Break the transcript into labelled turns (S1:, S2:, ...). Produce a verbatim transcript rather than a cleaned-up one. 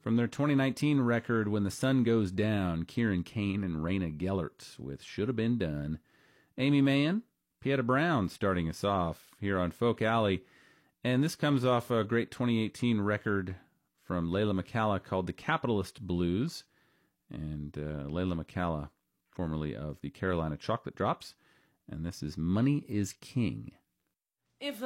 S1: From their twenty nineteen record, When the Sun Goes Down, Kieran Kane and Raina Gellert with Shoulda Been Done. Amy Mann, Pieta Brown starting us off here on Folk Alley. And this comes off a great twenty eighteen record from Layla McCalla called The Capitalist Blues. And uh, Layla McCalla, formerly of the Carolina Chocolate Drops. And this is Money is King.
S2: If